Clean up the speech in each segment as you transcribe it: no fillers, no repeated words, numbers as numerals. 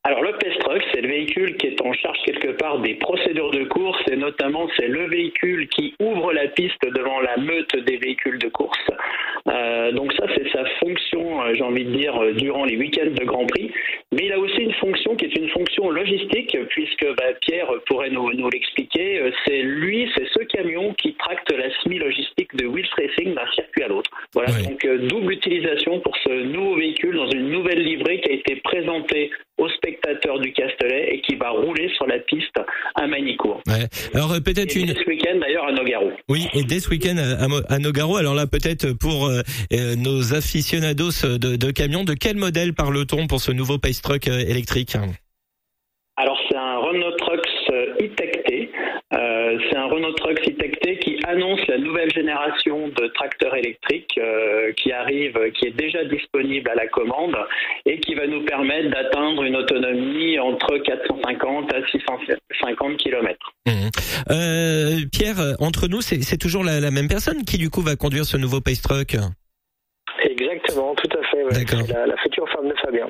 Alors le Pace Truck, c'est le véhicule qui est en charge quelque part des procédures de course et notamment c'est le véhicule qui ouvre la piste devant la meute des véhicules de course. Donc ça c'est sa fonction, j'ai envie de dire, durant les week-ends de Grand Prix. Mais il a aussi une fonction qui est une fonction logistique puisque Pierre pourrait nous l'expliquer. C'est ce camion qui tracte la semi-logistique de Wheels Racing d'un circuit à l'autre. Voilà, oui. Donc double utilisation pour ce nouveau véhicule dans une nouvelle livrée qui a été présentée aux spectateurs du Castellet et qui va rouler sur la piste à Magny-Cours. Ouais. Alors peut-être dès ce week-end d'ailleurs à Nogaro. Oui, et dès ce week-end à Nogaro. Alors là peut-être pour nos aficionados de camions, de quel modèle parle-t-on pour ce nouveau Pace Truck électrique ? Alors c'est un Renault Trucks E-Tech T. C'est un Renault Trucks E-Tech T qui annonce la nouvelle génération de tracteurs électriques qui arrive, qui est déjà disponible à la commande et qui va nous permettre d'atteindre une autonomie entre 450 à 650 km. Pierre, entre nous, c'est toujours la même personne qui du coup va conduire ce nouveau Pace Truck ? Exactement, tout à fait. Ouais. D'accord. C'est la future femme de Fabien.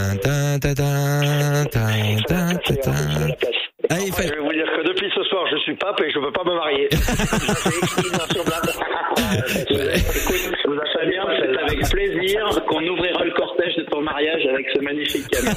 Allez, je vais vous dire que depuis ce soir, je suis pape et je ne peux pas me marier. Écoute, vous savez bien, c'est avec plaisir qu'on ouvrira le cortège de ton mariage avec ce magnifique camion.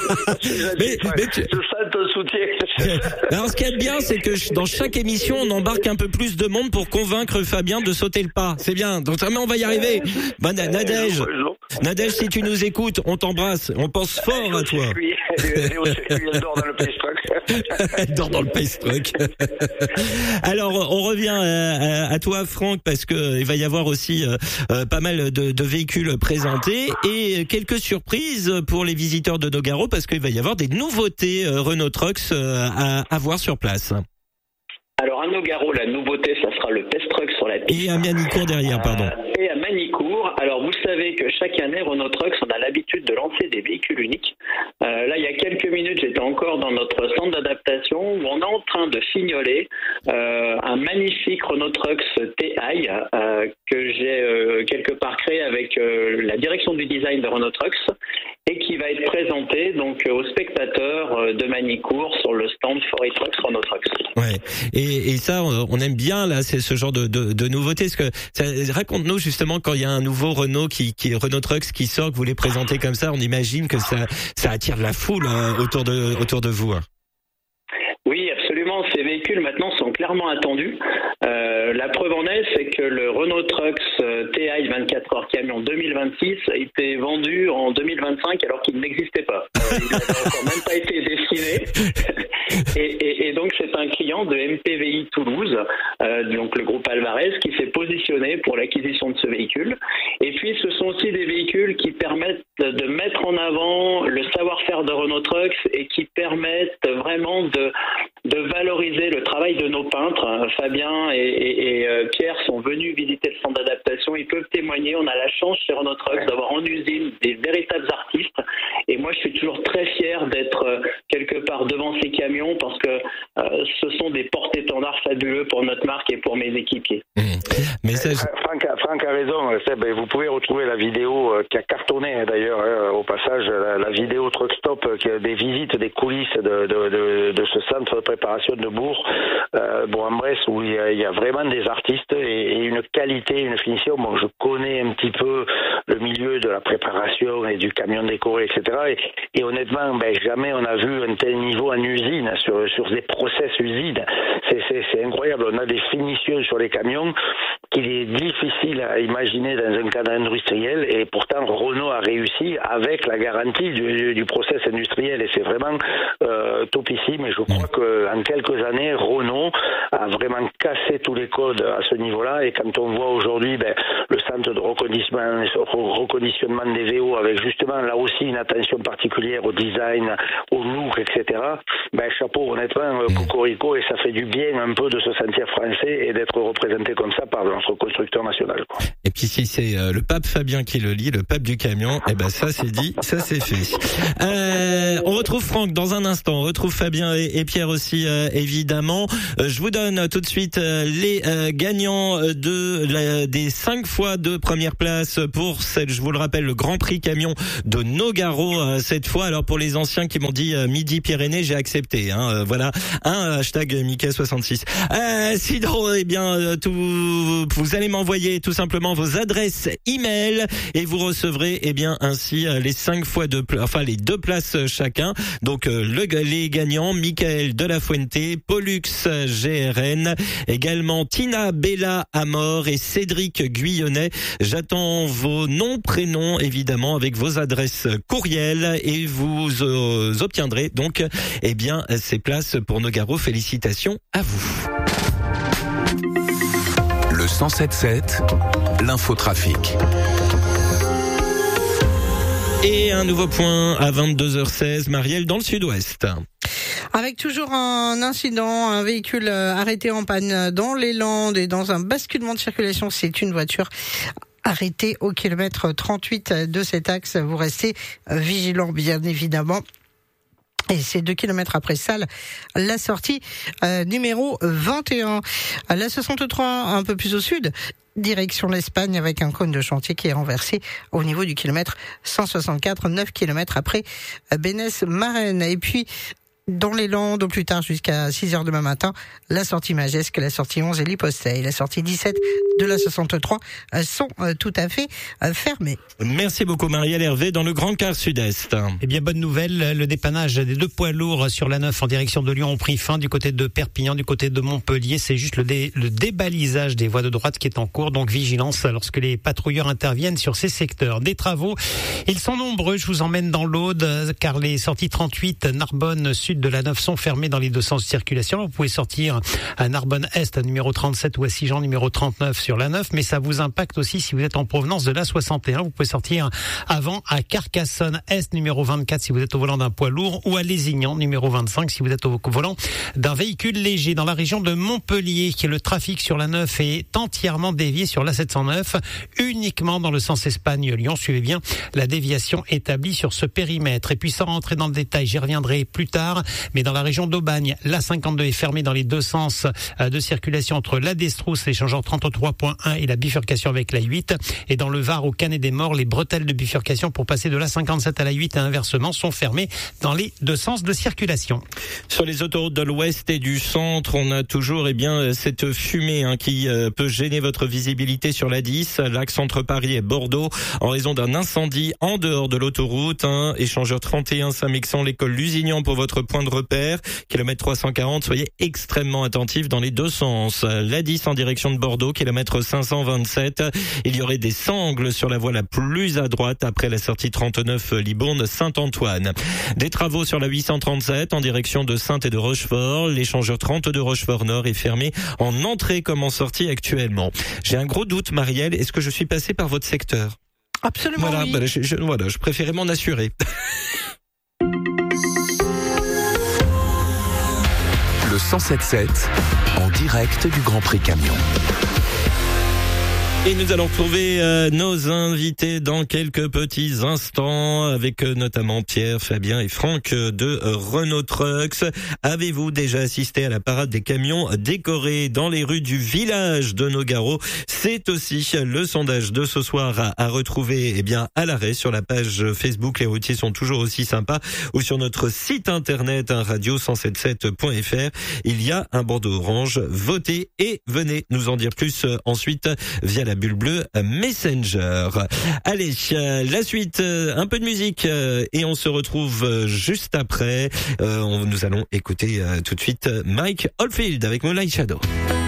Je sens ton soutien. Alors, ce qui est bien, c'est que dans chaque émission, on embarque un peu plus de monde pour convaincre Fabien de sauter le pas. C'est bien. Donc, on va y arriver. Nadège, si tu nous écoutes, on t'embrasse. On pense fort à toi. Elle dort dans le Pace Truck. Elle dort dans le Pace Truck. Alors, on revient à toi, Franck, parce que il va y avoir aussi pas mal de véhicules présentés et quelques surprises pour les visiteurs de Nogaro, parce qu'il va y avoir des nouveautés Renault Trucks à voir sur place. Alors à Nogaro, la nouveauté, ça sera le Pace Truck sur la piste. Et à Magny-Cours derrière, pardon. Et à Magny-Cours. Alors vous savez que chaque année, Renault Trucks, on a l'habitude de lancer des véhicules uniques. Là, il y a quelques minutes, j'étais encore dans notre centre d'adaptation où on est en train de signaler un magnifique Renault Trucks TI que j'ai quelque part créé avec la direction du design de Renault Trucks et qui va être présenté donc aux spectateurs de Magny-Cours sur le stand Forest Trucks Renault Trucks. Ouais. Et ça, on aime bien là, c'est ce genre de nouveauté. Raconte-nous justement quand il y a un nouveau Renault Renault Trucks qui sort, que vous les présentez comme ça, on imagine que ça attire de la foule autour de vous. Oui, absolument. Ces véhicules maintenant sont clairement attendus. La preuve en est, c'est que le Renault Trucks TI 24 heures camion 2026 a été vendu en 2025 alors qu'il n'existait pas. Il n'avait encore même pas été dessiné. Et donc c'est un client de MPVI Toulouse, donc le groupe Alvarez, qui s'est positionné pour l'acquisition de ce véhicule. Et puis ce sont aussi des véhicules qui permettent de mettre en avant le savoir-faire de Renault Trucks et qui permettent vraiment de valoriser le travail de nos peintres. Fabien et Pierre sont venus visiter le centre d'adaptation. Ils peuvent témoigner. On a la chance chez Renault Trucks d'avoir en usine des véritables artistes. Et moi, je suis toujours très fier d'être quelque part devant ces camions parce que ce sont des porte-étendards fabuleux pour notre marque et pour mes équipiers. Franck a raison. Vous pouvez retrouver la vidéo qui a cartonné d'ailleurs au passage, la vidéo Truck Stop des visites des coulisses de ce centre de préparation de Bourg, Bourg-en-Bresse, où il y a vraiment des artistes et une qualité, une finition. Bon, je connais un petit peu le milieu de la préparation et du camion décoré, etc. Et honnêtement, jamais on a vu un tel niveau en usine, sur des process usines. C'est incroyable. On a des finitions sur les camions qu'il est difficile à imaginer dans un cadre industriel, et pourtant Renault a réussi avec la garantie du process industriel, et c'est vraiment topissime. Et je crois qu'en quelques années, Renault a vraiment cassé tous les codes à ce niveau-là. Et quand on voit aujourd'hui le centre de reconditionnement des VO avec justement là aussi une attention particulière au design, au look, etc. Chapeau, honnêtement, cocorico, et ça fait du bien un peu de se sentir français et d'être représenté comme ça par entre constructeurs nationaux, quoi. Et puis si c'est le pape Fabien qui le lit, le pape du camion, eh ben ça c'est dit, ça c'est fait. On retrouve Franck dans un instant, on retrouve Fabien et Pierre aussi évidemment. Je vous donne tout de suite les gagnants des 5 fois de première place pour je vous le rappelle, le Grand Prix camion de Nogaro cette fois. Alors pour les anciens qui m'ont dit Midi-Pyrénées, j'ai accepté. Voilà, hashtag Mickey66. Sinon, eh bien, vous allez m'envoyer tout simplement vos adresses email et vous recevrez ainsi les 5 fois les 2 places chacun. Donc les gagnants, Michael de la Fuente, Pollux GRN, également Tina Bella Amor et Cédric Guyonnet. J'attends vos noms, prénoms évidemment avec vos adresses courriel et vous obtiendrez donc ces places pour Nogaro. Félicitations à vous. Le 107.7, l'infotrafic. Et un nouveau point à 22h16, Marielle, dans le sud-ouest. Avec toujours un incident, un véhicule arrêté en panne dans les Landes et dans un basculement de circulation. C'est une voiture arrêtée au kilomètre 38 de cet axe. Vous restez vigilants, bien évidemment. Et c'est 2 kilomètres après Salles, la sortie numéro 21. La 63, un peu plus au sud, direction l'Espagne, avec un cône de chantier qui est renversé au niveau du kilomètre 164, 9 kilomètres après Bénesse-Marennes. Et puis, dans les Landes, au plus tard jusqu'à 6h demain matin, la sortie Magesque, la sortie 11 et l'Hyposteil, la sortie 17 de la 63 sont tout à fait fermées. Merci beaucoup Marielle. Hervé dans le Grand Quart Sud-Est. Eh bien, bonne nouvelle, le dépannage des 2 poids lourds sur la 9 en direction de Lyon ont pris fin du côté de Perpignan, du côté de Montpellier. C'est juste le débalisage des voies de droite qui est en cours, donc vigilance lorsque les patrouilleurs interviennent sur ces secteurs. Des travaux, ils sont nombreux, je vous emmène dans l'Aude, car les sorties 38 Narbonne Sud de la 9 sont fermées dans les 2 sens de circulation. Vous pouvez sortir à Narbonne Est, à numéro 37 ou à Sigean, numéro 39 sur la 9, mais ça vous impacte aussi si vous êtes en provenance de la 61. Vous pouvez sortir avant à Carcassonne Est, numéro 24 si vous êtes au volant d'un poids lourd, ou à Lézignan, numéro 25 si vous êtes au volant d'un véhicule léger. Dans la région de Montpellier, le trafic sur la 9 est entièrement dévié sur la 709, uniquement dans le sens Espagne-Lyon. Suivez bien la déviation établie sur ce périmètre. Et puis sans rentrer dans le détail, j'y reviendrai plus tard, mais dans la région d'Aubagne, la 52 est fermée dans les 2 sens de circulation entre la Destrousse, l'échangeur 33.1 et la bifurcation avec la 8. Et dans le Var, au Canet-des-Morts, les bretelles de bifurcation pour passer de la 57 à la 8 et inversement sont fermées dans les 2 sens de circulation. Sur les autoroutes de l'Ouest et du Centre, on a toujours cette fumée qui peut gêner votre visibilité sur la 10, l'axe entre Paris et Bordeaux, en raison d'un incendie en dehors de l'autoroute. Échangeur 31 Saint-Mexan, l'école Lusignan pour votre point de repère, kilomètre 340, soyez extrêmement attentifs dans les 2 sens. La 10 en direction de Bordeaux, kilomètre 527, il y aurait des sangles sur la voie la plus à droite après la sortie 39 Libourne-Saint-Antoine. Des travaux sur la 837 en direction de Saintes et de Rochefort, l'échangeur 32 Rochefort-Nord est fermé en entrée comme en sortie actuellement. J'ai un gros doute Marielle, est-ce que je suis passé par votre secteur? Absolument voilà, oui. Je préférais m'en assurer. Le 107.7 en direct du Grand Prix Camion. Et nous allons retrouver nos invités dans quelques petits instants avec notamment Pierre, Fabien et Franck de Renault Trucks. Avez-vous déjà assisté à la parade des camions décorés dans les rues du village de Nogaro? C'est aussi le sondage de ce soir à retrouver à l'arrêt sur la page Facebook. Les routiers sont toujours aussi sympas, ou sur notre site internet radio177.fr. Il y a un bandeau orange. Votez et venez nous en dire plus ensuite via la bulle bleue Messenger. Allez, la suite, un peu de musique et on se retrouve juste après. Nous allons écouter tout de suite Mike Oldfield avec Moonlight Shadow.